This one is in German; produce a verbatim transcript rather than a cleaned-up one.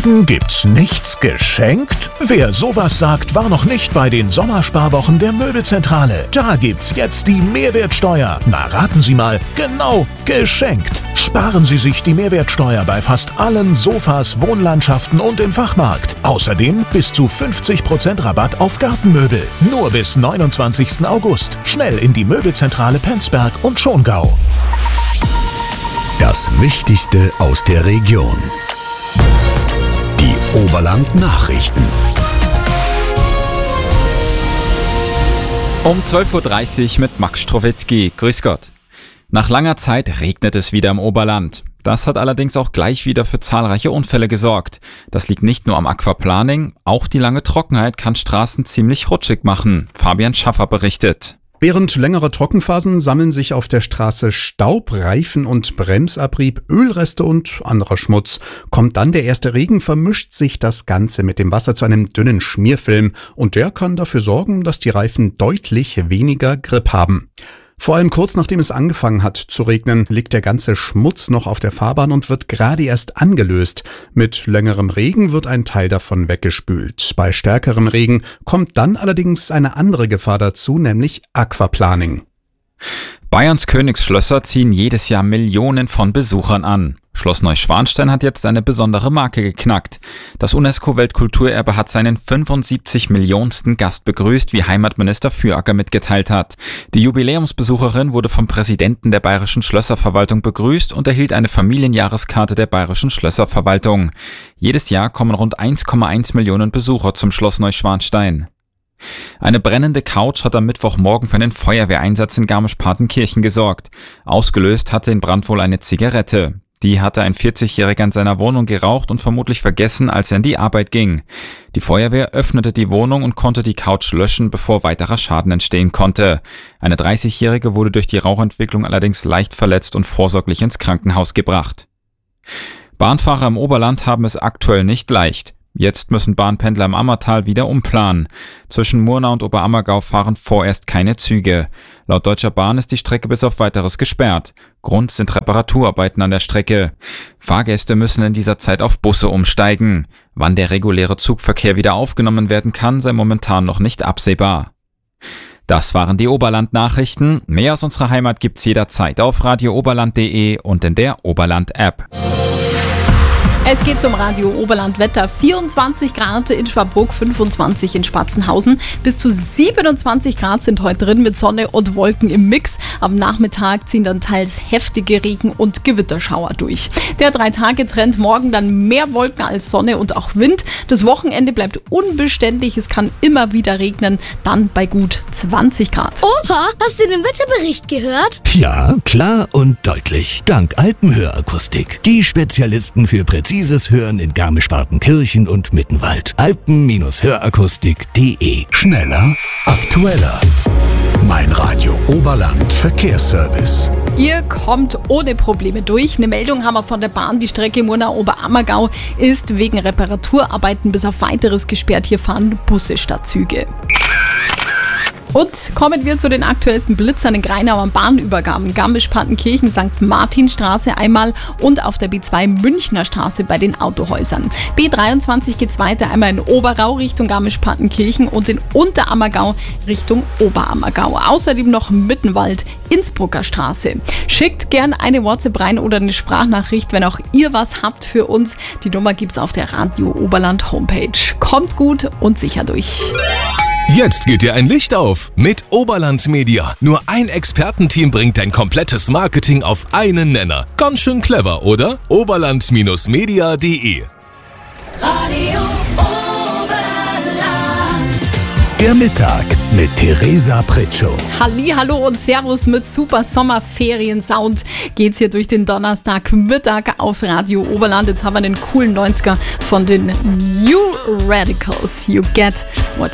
Leben gibt's nichts geschenkt? Wer sowas sagt, war noch nicht bei den Sommersparwochen der Möbelzentrale. Da gibt's jetzt die Mehrwertsteuer. Na, raten Sie mal, genau, geschenkt. Sparen Sie sich die Mehrwertsteuer bei fast allen Sofas, Wohnlandschaften und im Fachmarkt. Außerdem bis zu fünfzig Prozent Rabatt auf Gartenmöbel. Nur bis neunundzwanzigsten August. Schnell in die Möbelzentrale Penzberg und Schongau. Das Wichtigste aus der Region. Die Oberland-Nachrichten. Um zwölf Uhr dreißig mit Max Strowitzki. Grüß Gott. Nach langer Zeit regnet es wieder im Oberland. Das hat allerdings auch gleich wieder für zahlreiche Unfälle gesorgt. Das liegt nicht nur am Aquaplaning, auch die lange Trockenheit kann Straßen ziemlich rutschig machen. Fabian Schaffer berichtet. Während längerer Trockenphasen sammeln sich auf der Straße Staub, Reifen- und Bremsabrieb, Ölreste und anderer Schmutz. Kommt dann der erste Regen, vermischt sich das Ganze mit dem Wasser zu einem dünnen Schmierfilm und der kann dafür sorgen, dass die Reifen deutlich weniger Grip haben. Vor allem kurz nachdem es angefangen hat zu regnen, liegt der ganze Schmutz noch auf der Fahrbahn und wird gerade erst angelöst. Mit längerem Regen wird ein Teil davon weggespült. Bei stärkerem Regen kommt dann allerdings eine andere Gefahr dazu, nämlich Aquaplaning. Bayerns Königsschlösser ziehen jedes Jahr Millionen von Besuchern an. Schloss Neuschwanstein hat jetzt eine besondere Marke geknackt. Das UNESCO-Weltkulturerbe hat seinen fünfundsiebzig Millionensten Gast begrüßt, wie Heimatminister Füracker mitgeteilt hat. Die Jubiläumsbesucherin wurde vom Präsidenten der Bayerischen Schlösserverwaltung begrüßt und erhielt eine Familienjahreskarte der Bayerischen Schlösserverwaltung. Jedes Jahr kommen rund eins Komma eins Millionen Besucher zum Schloss Neuschwanstein. Eine brennende Couch hat am Mittwochmorgen für einen Feuerwehreinsatz in Garmisch-Partenkirchen gesorgt. Ausgelöst hatte den Brand wohl eine Zigarette. Die hatte ein vierzigjähriger in seiner Wohnung geraucht und vermutlich vergessen, als er in die Arbeit ging. Die Feuerwehr öffnete die Wohnung und konnte die Couch löschen, bevor weiterer Schaden entstehen konnte. Eine dreißigjährige wurde durch die Rauchentwicklung allerdings leicht verletzt und vorsorglich ins Krankenhaus gebracht. Bahnfahrer im Oberland haben es aktuell nicht leicht. Jetzt müssen Bahnpendler im Ammertal wieder umplanen. Zwischen Murnau und Oberammergau fahren vorerst keine Züge. Laut Deutscher Bahn ist die Strecke bis auf Weiteres gesperrt. Grund sind Reparaturarbeiten an der Strecke. Fahrgäste müssen in dieser Zeit auf Busse umsteigen. Wann der reguläre Zugverkehr wieder aufgenommen werden kann, sei momentan noch nicht absehbar. Das waren die Oberland-Nachrichten. Mehr aus unserer Heimat gibt's jederzeit auf radio oberland punkt de und in der Oberland-App. Es geht zum Radio Oberland Wetter. vierundzwanzig Grad in Schwabruck, fünfundzwanzig in Spatzenhausen. Bis zu siebenundzwanzig Grad sind heute drin mit Sonne und Wolken im Mix. Am Nachmittag ziehen dann teils heftige Regen- und Gewitterschauer durch. Der Drei-Tage-Trend, morgen dann mehr Wolken als Sonne und auch Wind. Das Wochenende bleibt unbeständig. Es kann immer wieder regnen, dann bei gut zwanzig Grad. Opa, hast du den Wetterbericht gehört? Ja, klar und deutlich. Dank Alpenhörakustik. Die Spezialisten für präzises Hören in Garmisch-Partenkirchen und Mittenwald. alpen hörakustik punkt de. Schneller, aktueller. Mein Radio Oberland Verkehrsservice. Ihr kommt ohne Probleme durch. Eine Meldung haben wir von der Bahn. Die Strecke Murnau-Oberammergau ist wegen Reparaturarbeiten bis auf Weiteres gesperrt. Hier fahren Busse statt Züge. Und kommen wir zu den aktuellsten Blitzern in Greinauer Bahnübergaben. Garmisch-Partenkirchen, Sankt Martinstraße einmal und auf der B zwei Münchner Straße bei den Autohäusern. B dreiundzwanzig geht's weiter einmal in Oberau Richtung Garmisch-Partenkirchen und in Unterammergau Richtung Oberammergau. Außerdem noch Mittenwald, Innsbrucker Straße. Schickt gern eine WhatsApp rein oder eine Sprachnachricht, wenn auch ihr was habt für uns. Die Nummer gibt's auf der Radio Oberland Homepage. Kommt gut und sicher durch. Jetzt geht dir ein Licht auf mit Oberland Media. Nur ein Expertenteam bringt dein komplettes Marketing auf einen Nenner. Ganz schön clever, oder? oberland Media punkt de. Radio Oberland. Der Mittag mit Theresa Pritschow. Halli, hallo und Servus mit super Sommerferien-Sound geht's hier durch den Donnerstagmittag auf Radio Oberland. Jetzt haben wir den coolen neunziger von den New Radicals. You get what